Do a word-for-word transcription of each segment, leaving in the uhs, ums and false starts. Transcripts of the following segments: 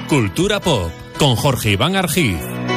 Cultura Pop, con Jorge Iván Argiz.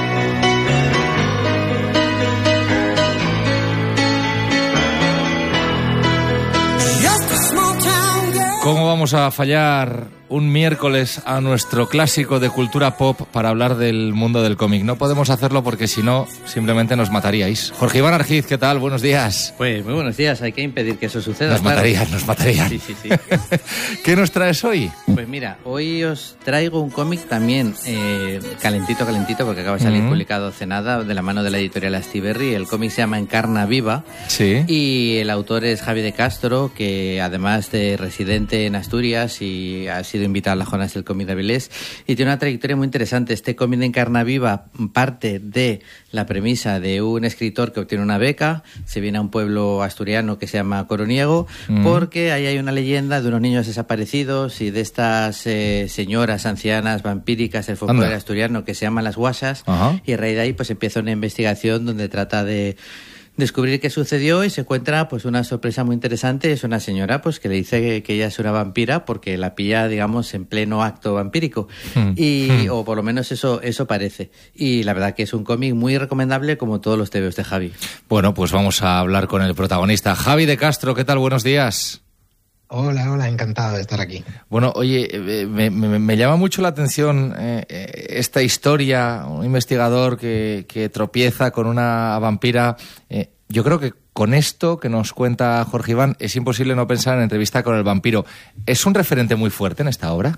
¿Cómo vamos a fallar un miércoles a nuestro clásico de cultura pop para hablar del mundo del cómic? No podemos hacerlo porque si no, simplemente nos mataríais. Jorge Iván Argiz, ¿qué tal? Buenos días. Pues muy buenos días, hay que impedir que eso suceda. Nos claro. matarían, nos matarían. Sí, sí, sí. ¿Qué nos traes hoy? Pues mira, hoy os traigo un cómic también eh, calentito, calentito, porque acaba de salir mm-hmm. publicado hace nada, de la mano de la editorial Astiberri. El cómic se llama Encarna Viva. Sí. Y el autor es Javi de Castro, que además de residente en Asturias y ha sido invitado a las jornadas del cómic de Avilés, y tiene una trayectoria muy interesante. Este cómic de Encarna Viva parte de la premisa de un escritor que obtiene una beca, se viene a un pueblo asturiano que se llama Coroniego, mm. porque ahí hay una leyenda de unos niños desaparecidos y de estas eh, señoras ancianas vampíricas del folclore Anda. asturiano que se llaman las guasas. Ajá. Y a raíz de ahí pues empieza una investigación donde trata de descubrir qué sucedió y se encuentra pues una sorpresa muy interesante. Es una señora pues que le dice que, que ella es una vampira porque la pilla, digamos, en pleno acto vampírico. Mm. Y mm. o por lo menos eso eso parece. Y la verdad que es un cómic muy recomendable, como todos los tebeos de Javi. Bueno, pues vamos a hablar con el protagonista, Javi de Castro. ¿Qué tal? Buenos días. Hola, hola, encantado de estar aquí. Bueno, oye, me, me, me llama mucho la atención eh, esta historia, un investigador que, que tropieza con una vampira. Eh, yo creo que con esto que nos cuenta Jorge Iván es imposible no pensar en Entrevista con el vampiro. ¿Es un referente muy fuerte en esta obra?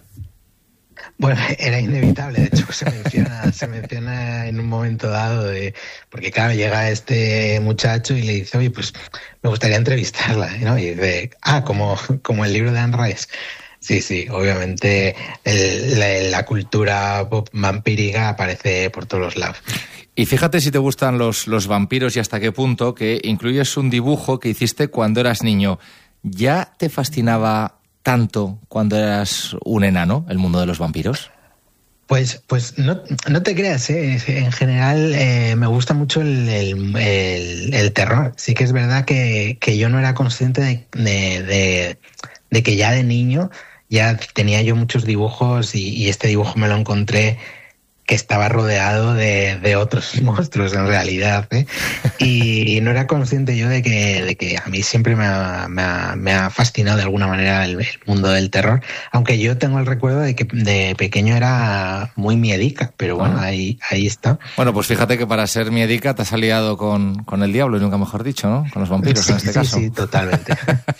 Bueno, era inevitable, de hecho se menciona, se menciona en un momento dado, de, porque claro, llega este muchacho y le dice, oye, pues me gustaría entrevistarla, ¿no? Y dice, ah, como, como el libro de Anne Rice. Sí, sí, obviamente el, la, la cultura pop vampírica aparece por todos los lados. Y fíjate si te gustan los, los vampiros y hasta qué punto que incluyes un dibujo que hiciste cuando eras niño. ¿Ya te fascinaba tanto cuando eras un enano el mundo de los vampiros? Pues, pues no, no te creas, ¿eh? En general eh, me gusta mucho el, el, el, el terror. Sí que es verdad que, que yo no era consciente de, de, de, de que ya de niño ya tenía yo muchos dibujos y, y este dibujo me lo encontré que estaba rodeado de, de otros monstruos en realidad, ¿eh? Y no era consciente yo de que, de que a mí siempre me ha, me ha, me ha fascinado de alguna manera el, el mundo del terror, aunque yo tengo el recuerdo de que de pequeño era muy miedica, pero bueno, ah. ahí, ahí está. Bueno, pues fíjate que para ser miedica te has aliado con, con el diablo, y nunca mejor dicho, ¿no? Con los vampiros, sí, en este sí, caso. Sí, totalmente.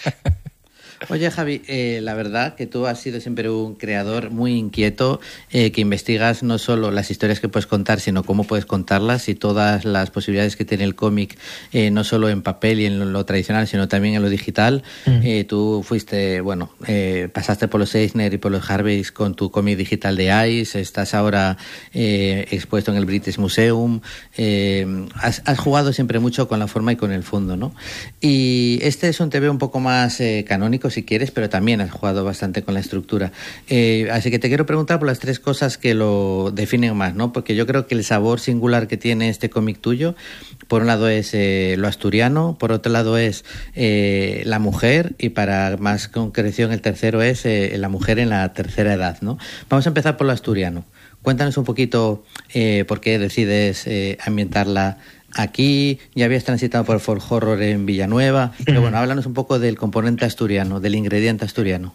Oye, Javi, eh, la verdad que tú has sido siempre un creador muy inquieto, eh, que investigas no solo las historias que puedes contar, sino cómo puedes contarlas y todas las posibilidades que tiene el cómic, eh, no solo en papel y en lo, lo tradicional, sino también en lo digital. Mm. Eh, tú fuiste, bueno, eh, pasaste por los Eisner y por los Harveys con tu cómic digital de Ice, estás ahora eh, expuesto en el British Museum, eh, has, has jugado siempre mucho con la forma y con el fondo, ¿no? Y este es un T V un poco más eh, canónico, si quieres, pero también has jugado bastante con la estructura. Eh, así que te quiero preguntar por las tres cosas que lo definen más, ¿no? Porque yo creo que el sabor singular que tiene este cómic tuyo, por un lado es eh, lo asturiano, por otro lado es eh, la mujer, y para más concreción el tercero es eh, la mujer en la tercera edad, ¿no? Vamos a empezar por lo asturiano. Cuéntanos un poquito eh, por qué decides eh, ambientarla aquí. Ya habías transitado por el folk horror en Villanueva, pero bueno, háblanos un poco del componente asturiano, del ingrediente asturiano.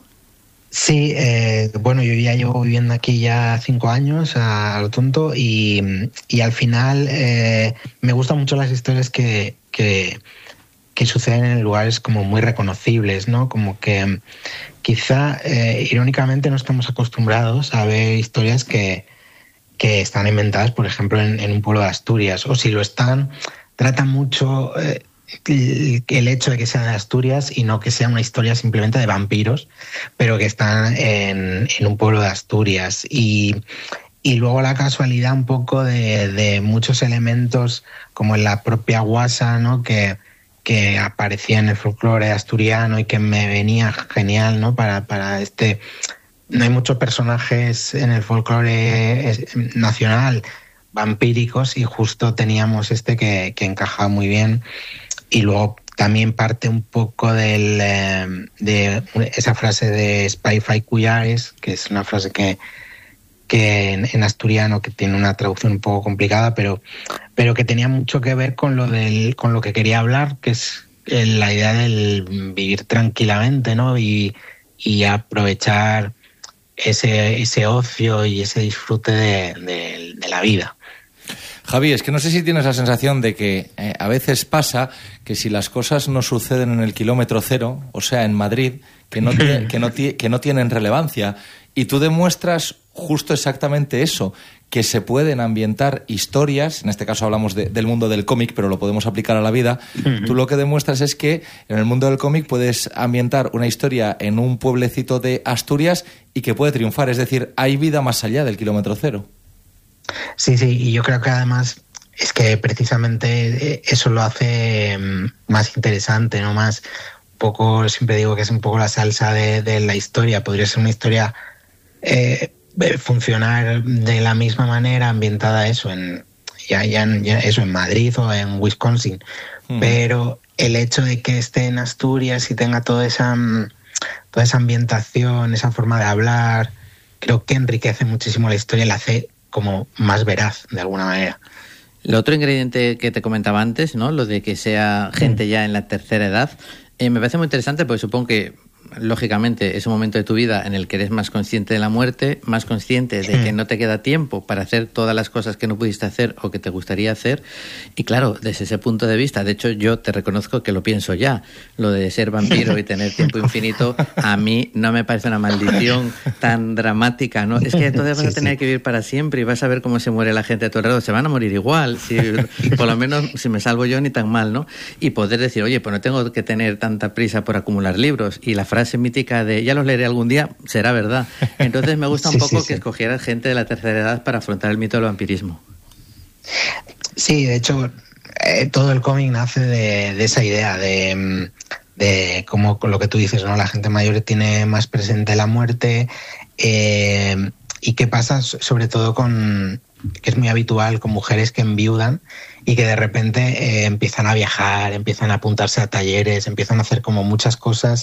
Sí, eh, bueno, yo ya llevo viviendo aquí ya cinco años a, a lo tonto y, y al final eh, me gustan mucho las historias que, que, que suceden en lugares como muy reconocibles, ¿no? Como que quizá eh, irónicamente no estamos acostumbrados a ver historias que que están inventadas, por ejemplo, en, en un pueblo de Asturias, o si lo están, tratan mucho eh, el, el hecho de que sean de Asturias y no que sea una historia simplemente de vampiros, pero que están en, en un pueblo de Asturias. Y, y luego la casualidad un poco de, de muchos elementos, como en la propia guasa, ¿no? que, que aparecía en el folclore asturiano y que me venía genial, ¿no? para, para este... No hay muchos personajes en el folclore nacional vampíricos y justo teníamos este que, que encajaba muy bien. Y luego también parte un poco del, eh, de esa frase de Spy Fly Cuyares, que es una frase que, que en, en asturiano, que tiene una traducción un poco complicada, pero, pero que tenía mucho que ver con lo del, con lo que quería hablar, que es la idea del vivir tranquilamente, ¿no? Y, y aprovechar ese, ese ocio y ese disfrute de, de, de la vida. Javi, es que no sé si tienes la sensación de que eh, a veces pasa que si las cosas no suceden en el kilómetro cero, o sea, en Madrid, que no, tiene, que no, que no tienen relevancia, y tú demuestras justo exactamente eso, que se pueden ambientar historias, en este caso hablamos de, del mundo del cómic, pero lo podemos aplicar a la vida. Uh-huh. Tú lo que demuestras es que en el mundo del cómic puedes ambientar una historia en un pueblecito de Asturias y que puede triunfar, es decir, hay vida más allá del kilómetro cero. Sí, sí, y yo creo que además es que precisamente eso lo hace más interesante, ¿no? Más, un poco, siempre digo que es un poco la salsa de, de la historia. Podría ser una historia eh, funcionar de la misma manera ambientada eso en ya, ya, ya eso en Madrid o en Wisconsin, uh-huh. Pero el hecho de que esté en Asturias y tenga toda esa toda esa ambientación, esa forma de hablar, creo que enriquece muchísimo la historia y la hace como más veraz, de alguna manera. El otro ingrediente que te comentaba antes, ¿no? Lo de que sea gente ya en la tercera edad, eh, me parece muy interesante porque supongo que, lógicamente, es un momento de tu vida en el que eres más consciente de la muerte, más consciente de que no te queda tiempo para hacer todas las cosas que no pudiste hacer o que te gustaría hacer. Y claro, desde ese punto de vista, de hecho yo te reconozco que lo pienso ya, lo de ser vampiro y tener tiempo infinito, a mí no me parece una maldición tan dramática, ¿no? Es que entonces vas a tener que vivir para siempre y vas a ver cómo se muere la gente a tu alrededor, se van a morir igual, si, por lo menos si me salvo yo ni tan mal, ¿no? Y poder decir, oye, pues no tengo que tener tanta prisa por acumular libros, y la frase frase mítica de ya los leeré algún día será verdad. Entonces me gusta un sí, poco sí, que sí. escogieras gente de la tercera edad para afrontar el mito del vampirismo. Sí, de hecho eh, todo el cómic nace de, de esa idea de, de cómo lo que tú dices, ¿no? La gente mayor tiene más presente la muerte, eh, y qué pasa sobre todo con, que es muy habitual, con mujeres que enviudan y que de repente eh, empiezan a viajar, empiezan a apuntarse a talleres, empiezan a hacer como muchas cosas,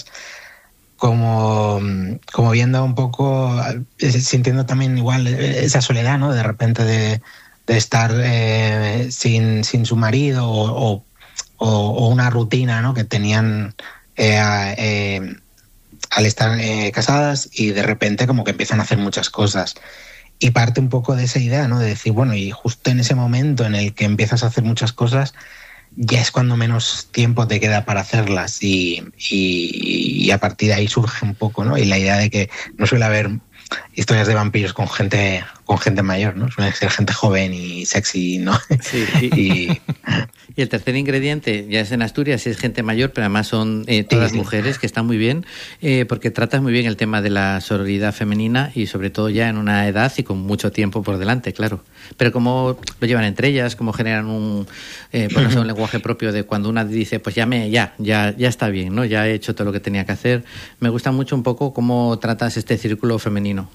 como, como viendo un poco, sintiendo también igual esa soledad, ¿no? De repente de, de estar eh, sin, sin su marido o, o, o una rutina, ¿no? Que tenían eh, eh, al estar eh, casadas, y de repente como que empiezan a hacer muchas cosas. Y parte un poco de esa idea, ¿no? De decir, bueno, y justo en ese momento en el que empiezas a hacer muchas cosas, ya es cuando menos tiempo te queda para hacerlas, y, y, y a partir de ahí surge un poco, ¿no? Y la idea de que no suele haber historias de vampiros con gente con gente mayor, ¿no? Suele ser gente joven y sexy, ¿no? Sí, y, y, y el tercer ingrediente ya es en Asturias, es gente mayor, pero además son eh, todas sí, sí. mujeres, que están muy bien, eh, porque tratas muy bien el tema de la sororidad femenina, y sobre todo ya en una edad y con mucho tiempo por delante, claro. Pero cómo lo llevan entre ellas, cómo generan un, eh, pues no sé, un lenguaje propio de cuando una dice, pues ya me, ya, ya, ya está bien, ¿no? Ya he hecho todo lo que tenía que hacer. Me gusta mucho un poco cómo tratas este círculo femenino.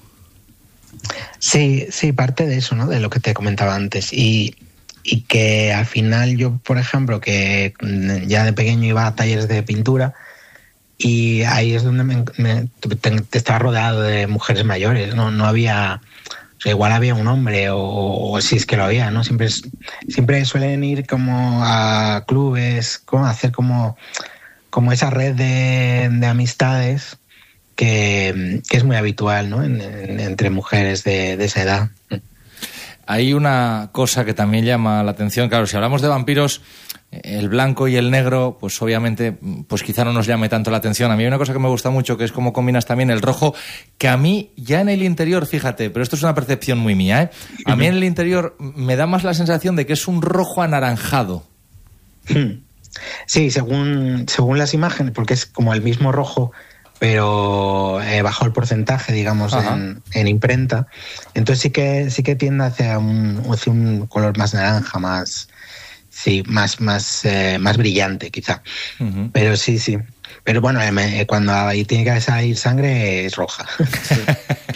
Sí, sí, parte de eso, ¿no? De lo que te comentaba antes. Y, y que al final yo, por ejemplo, que ya de pequeño iba a talleres de pintura, y ahí es donde me, me, te, te estaba rodeado de mujeres mayores, ¿no? No había... O sea, igual había un hombre, o, o si es que lo había, ¿no? Siempre, siempre suelen ir como a clubes, como a hacer como, como esa red de, de amistades que, que es muy habitual, ¿no? En, en, entre mujeres de, de esa edad. Hay una cosa que también llama la atención. Claro, si hablamos de vampiros, el blanco y el negro, pues obviamente, pues quizá no nos llame tanto la atención. A mí hay una cosa que me gusta mucho, que es cómo combinas también el rojo, que a mí ya en el interior, fíjate, pero esto es una percepción muy mía, ¿eh? A mí en el interior me da más la sensación de que es un rojo anaranjado. Sí, según, según las imágenes, porque es como el mismo rojo, pero eh, bajo el porcentaje, digamos, en, en imprenta. Entonces sí que sí que tiende hacia un, hacia un color más naranja, más sí, más más eh, más brillante, quizá. Uh-huh. Pero sí, sí. Pero bueno, eh, cuando ahí tiene que salir sangre es roja. Sí.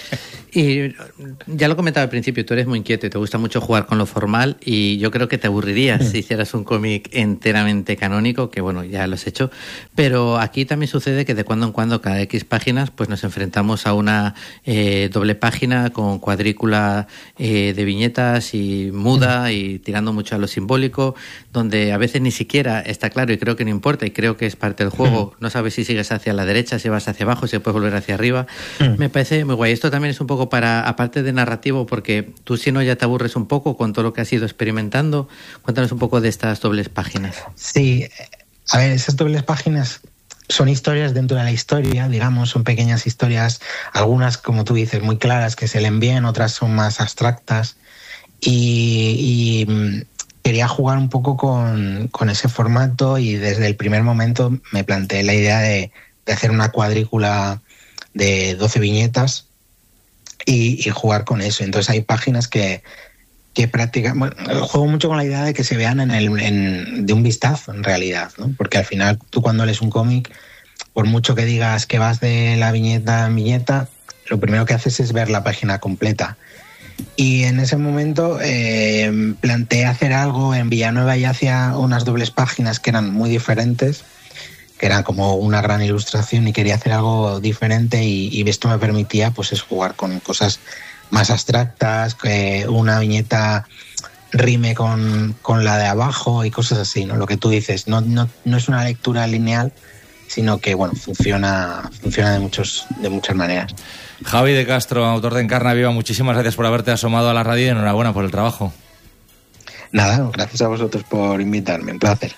Y ya lo comentaba al principio, tú eres muy inquieto y te gusta mucho jugar con lo formal, y yo creo que te aburrirías mm. si hicieras un cómic enteramente canónico, que bueno, ya lo has hecho, pero aquí también sucede que de cuando en cuando, cada X páginas, pues nos enfrentamos a una eh, doble página con cuadrícula eh, de viñetas y muda mm. y tirando mucho a lo simbólico, donde a veces ni siquiera está claro, y creo que no importa, y creo que es parte del juego, mm. no sabes si sigues hacia la derecha, si vas hacia abajo, si puedes volver hacia arriba. Mm. Me parece muy guay. Esto también es un poco para, aparte de narrativo, porque tú si no ya te aburres un poco con todo lo que has ido experimentando. Cuéntanos un poco de estas dobles páginas. Sí, a ver, esas dobles páginas son historias dentro de la historia, digamos, son pequeñas historias, algunas, como tú dices, muy claras, que se leen bien, otras son más abstractas, y, y quería jugar un poco con, con ese formato, y desde el primer momento me planteé la idea de, de hacer una cuadrícula de doce viñetas y, y jugar con eso. Entonces hay páginas que, que prácticamente... Bueno, juego mucho con la idea de que se vean en el, en, de un vistazo, en realidad, ¿no? Porque al final tú cuando lees un cómic, por mucho que digas que vas de la viñeta en viñeta, lo primero que haces es ver la página completa. Y en ese momento eh, planteé hacer algo en Villanueva, y hacía unas dobles páginas que eran muy diferentes, que eran como una gran ilustración, y quería hacer algo diferente, y, y esto me permitía pues es jugar con cosas más abstractas, que una viñeta rime con, con la de abajo y cosas así, ¿no? Lo que tú dices, no, no, no es una lectura lineal, sino que bueno, funciona, funciona de muchos, de muchas maneras. Javi de Castro, autor de Encarna Viva, muchísimas gracias por haberte asomado a la radio y enhorabuena por el trabajo. Nada, gracias a vosotros por invitarme, un placer.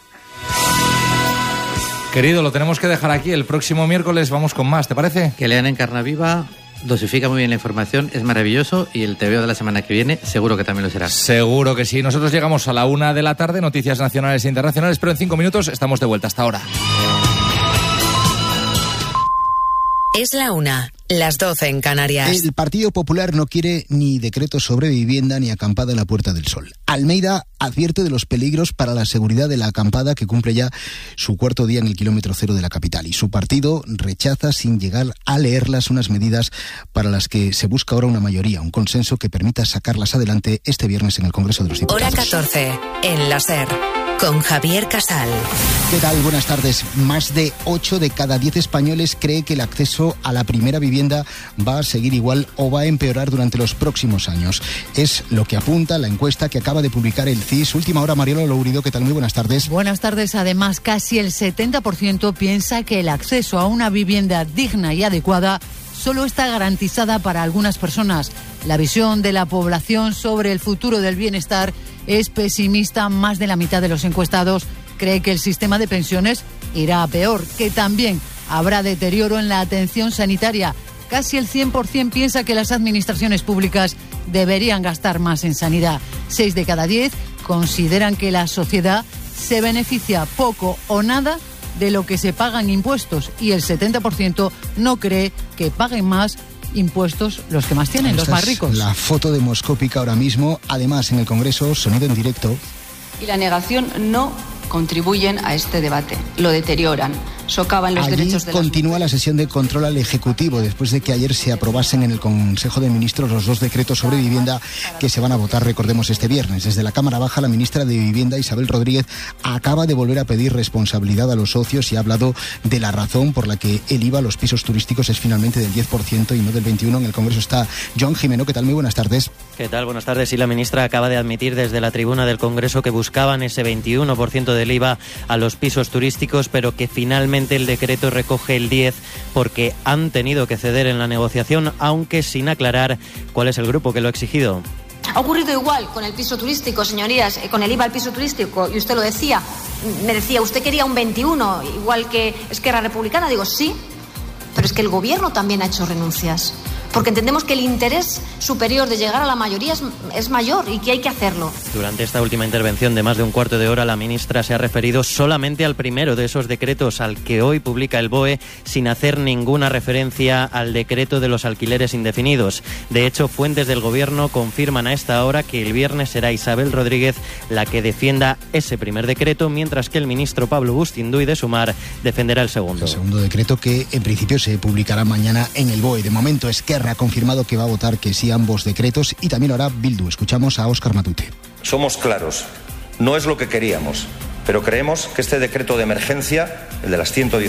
Querido, lo tenemos que dejar aquí. El próximo miércoles vamos con más, ¿te parece? Que lean Encarna Viva, dosifica muy bien la información, es maravilloso, y el T V O de la semana que viene seguro que también lo será. Seguro que sí. Nosotros llegamos a la una de la tarde, noticias nacionales e internacionales, pero en cinco minutos estamos de vuelta. Hasta ahora. Es la una, las doce en Canarias. El Partido Popular no quiere ni decreto sobre vivienda ni acampada en la Puerta del Sol. Almeida advierte de los peligros para la seguridad de la acampada, que cumple ya su cuarto día en el kilómetro cero de la capital. Y su partido rechaza, sin llegar a leerlas, unas medidas para las que se busca ahora una mayoría, un consenso que permita sacarlas adelante este viernes en el Congreso de los Diputados. Hora catorce, en la SER, con Javier Casal. ¿Qué tal? Buenas tardes. Más de ocho de cada diez españoles cree que el acceso a la primera vivienda va a seguir igual o va a empeorar durante los próximos años. Es lo que apunta la encuesta que acaba de publicar el C I S. Última hora, Mariela Lourido, ¿qué tal? Muy buenas tardes. Buenas tardes. Además, casi el setenta por ciento piensa que el acceso a una vivienda digna y adecuada solo está garantizada para algunas personas. La visión de la población sobre el futuro del bienestar es pesimista. Más de la mitad de los encuestados cree que el sistema de pensiones irá a peor, que también habrá deterioro en la atención sanitaria. Casi el cien por ciento piensa que las administraciones públicas deberían gastar más en sanidad. Seis de cada diez consideran que la sociedad se beneficia poco o nada de lo que se pagan impuestos, y el setenta por ciento no cree que paguen más impuestos los que más tienen, Esta los más ricos. La foto demoscópica ahora mismo, además en el Congreso, sonido en directo. Y la negación no contribuyen a este debate, lo deterioran, socavan los Allí derechos de continúa las... la sesión de control al Ejecutivo, después de que ayer se aprobasen en el Consejo de Ministros los dos decretos sobre vivienda que se van a votar, recordemos, este viernes. Desde la Cámara Baja, la ministra de Vivienda, Isabel Rodríguez, acaba de volver a pedir responsabilidad a los socios y ha hablado de la razón por la que el I V A a los pisos turísticos es finalmente del diez por ciento y no del veintiuno por ciento. En el Congreso está John Jimeno. ¿Qué tal? Muy buenas tardes. ¿Qué tal? Buenas tardes. Y la ministra acaba de admitir desde la tribuna del Congreso que buscaban ese veintiuno por ciento del I V A a los pisos turísticos, pero que finalmente el decreto recoge el diez por ciento porque han tenido que ceder en la negociación, aunque sin aclarar cuál es el grupo que lo ha exigido. Ha ocurrido igual con el piso turístico, señorías, con el I V A al piso turístico, y usted lo decía, me decía, usted quería un veintiuno, igual que Esquerra Republicana. Digo, sí, pero es que el gobierno también ha hecho renuncias, porque entendemos que el interés superior de llegar a la mayoría es, es mayor y que hay que hacerlo. Durante esta última intervención de más de un cuarto de hora, la ministra se ha referido solamente al primero de esos decretos, al que hoy publica el B O E, sin hacer ninguna referencia al decreto de los alquileres indefinidos. De hecho, fuentes del gobierno confirman a esta hora que el viernes será Isabel Rodríguez la que defienda ese primer decreto, mientras que el ministro Pablo Bustinduy de Sumar defenderá el segundo. El segundo decreto, que en principio se publicará mañana en el B O E. De momento, Esquerra Esquerra ha confirmado que va a votar que sí a ambos decretos y también lo hará Bildu. Escuchamos a Óscar Matute. Somos claros, no es lo que queríamos, pero creemos que este decreto de emergencia, el de las ciento